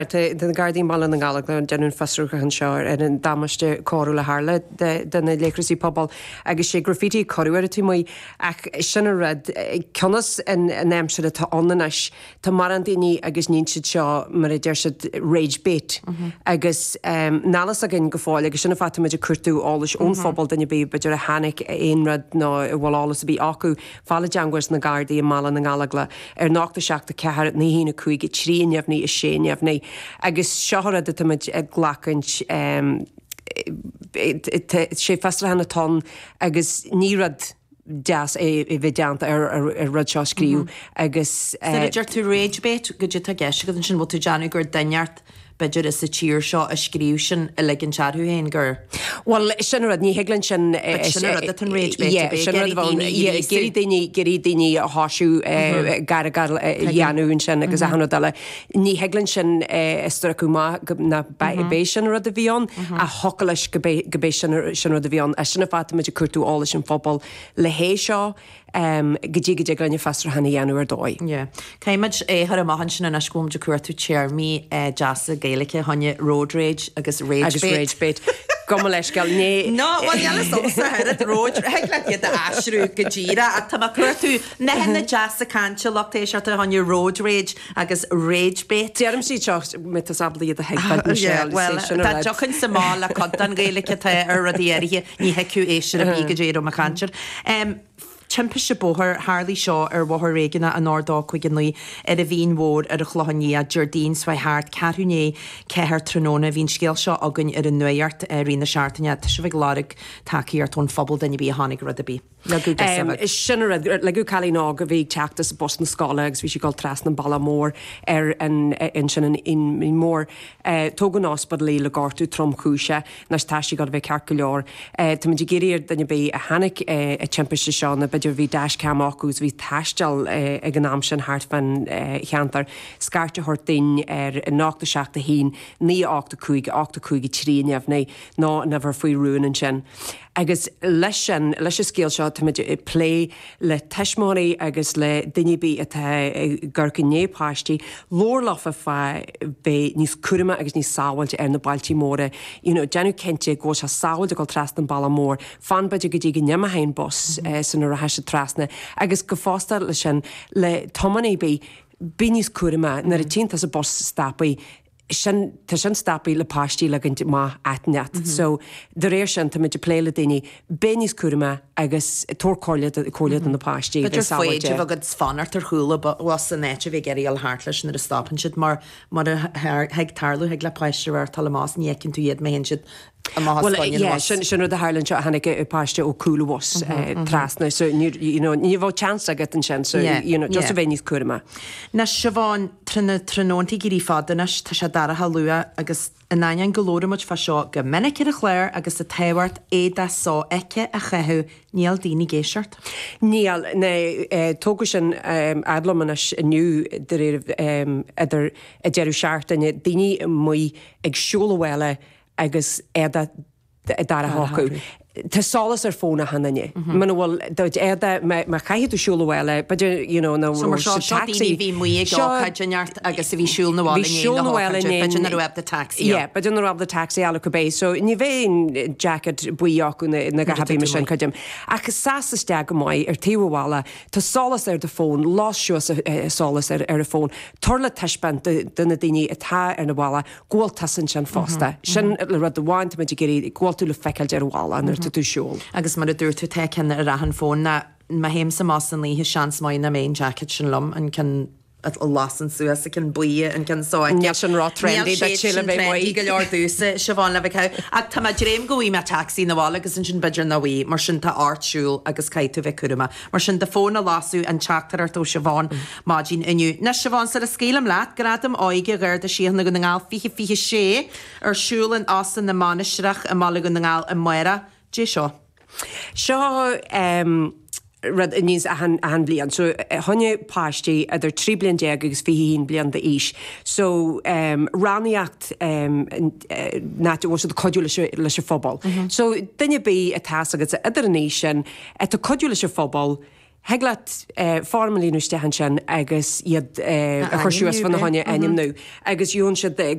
den Guardian mal an galag an denún fasrúcha an seir ar an damaiste choú le hála denna lécrasí pobl agus sé graffiti choúir tú mai ach sinna rud conas an nemse tá anais tá mar an daoine agus níon siad seo mar a d deir siad rage bait agus nálas a gin go fáil agus sinna fata meidir curtú álas ón phobal danne bé beidir a hanig éon rud ná bhil álas a bhí acu fála deangars na Guardian mal an galag le ar nachta seachta cehar ní hína chuig tríneamhní a séneamhní agus seohra de tamid glacant sé festra hena ton agus nírad deas é bheith deanta ar rud seo scríú agus Idir tú réidbeit go dtí geise go sin bhil tú deanú gur daineart beidir is sa tír seo a scríú sin a le an teadú héin gur. Well, sin rud ní heglann sin géirí daoine a háisiú gar dheanún sin agus a hanna dala. Ní heglann sin straú na bé sin rud a bhíon a hocalis gobé sin rud a bhíon a sinna fata meidir curtú ála sin phobal le hé seo godí glanne festra hena dhéanú ar dóid. Caiimiid éthar a maihan sin na scóm de cuairtú chairmí deasa Gaelice hanne road rage agus rage bait. Gom leis gal né. No, bhil eile sosa head road heag le iad asrú go ddíra a tá cuairtú na henna deasa cante lochtééis a hanne road rage agus rage bait. Dearm sí teach mit a sablaí a heag Michelle. Well, tá jochan sa má le contan Gaelice ar radíirithe ní heicú éisiir a bhí go ddéir a cantir. Timpe se bóthir Harlí seo ar bhthir réigeanna an ádá chuig an nuí ar a bhíon mór ar a chluhanní a Jardín Swaithart cearúné cethir tróna bhín scéal seo agan ar an nuart rina seaartaine tá se bh láric takeí ar tón phobal daine bí a tháinig rud a bí. Is sinna leú chalí ná go bhíh teachtas Boston Scala agus bhí sé gáil tras na balla mór ar an sin in mór tógan áspad lí le gáirtú tromchúise nas táisí go bheith cear go leor. Tá muidir géiríir daine bé a hanig a timpiste seánna beidir bhí deis ceamachús bhí taisteal ag an am sin hart fan cheantar scairte hortainn ar nachta seachta hín ní 8 tríneamh ná na bhar faoi rúin sin. Agus leis a scéal seo táid i plé le teismáí agus le duine bí atá gur népáistí lórlafa fe bé níos cuama agus níos sáhailte ar na bailtí móra. Deanú cinnte ggó se sáhailte go tras an balla mór, fan beidir go dtí go neamahain bos san ra heise trasna, agus go fásta lei sin le tomaní bí níos cuama nar a tínta a bos stapaí tá sin stapí le páistí le gint má etneat. So de réir sin tá muidir pléile daoine béníos cuama agus tócóliad an na páistí. Beidir foiidir bhagad fanart ar chuúla was san néte bhí geirí al háart leis na a stapan siad mar heag tarlú heag le páiste ar talás ní ecinn tú iad mé hen siad sin a Highland se hanig páiste ó coolúhs trasna, ní bh chance a get an sin, just a bhéníos cuama. Na se bháin tróntaí gurí fádanas tá se dar a halúa agus in aon golóramid fa seo go minic a chléir agus a tahhart éad só eice a chethu níl daoine géisiart. Níl tógu sin adlomanas nniu idir a deirú seaartaine daoine mu ag siúlahile agus éada dar a hácu. Tá sálas ar fóna hanne. Man bhfuil dúid éada mar caiú siúlahile, beidir taxi bhí mu chuideart agus a bhí siúl beidir na web de taxi. Beidir na the taxi ala go bé, so ní bhéon jacket buíoach na gahabí me sin chuidim. Agus sásaiste go maiid ar tíomhála, tá sálas ar de fón, láisiú sálas ar a fón, torla teisbent duna daoine atá ar na bhála, ggóil tasan sin fásta. Sin le rud bháint me gurí ggóilú le feiceil ar bhála tú siúl. Agus mar a dúir tú te cenne a rahan fón na ma héim sa más an líthe seans mai na main jacket sin lom an can lasan suas a can buie an can soin. Níl sin rá trendy da chile bé mai. Go leor dúsa se bháin le bheith ag tá dréim goí me taxi na bhála agus sin beidir na bhí mar sin tá artsúil agus caiitú bheith cuama. Mar sin de fóna lasú an teachtar artó se bháin mádín inniu. Na se bháin sa a scélam leat gradam áige gur de síhanna go na ngáil fiche sé ar siúlan asan na mánisteach a mála go na ngáil a muire. Dé seo? Seo rud níos a han blian. So honne páistí idir 3 blian déag agus 5 blian de ís. So ranníocht náte bhs a codú leis a fphobal. So dunne bí a tas agus idir an éis sin a codú leis a phobal Heglaat formalíústehan sin agus iad a chuisiúas fan na haine aim nu. Agus dún se